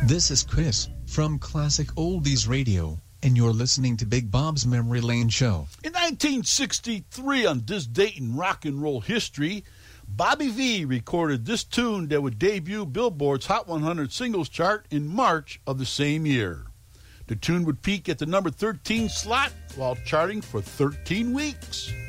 This is Chris from Classic Oldies Radio, and you're listening to Big Bob's Memory Lane Show. In 1963, on this date in rock and roll history, Bobby Vee recorded this tune that would debut Billboard's Hot 100 Singles Chart in March of the same year. The tune would peak at the number 13 slot while charting for 13 weeks.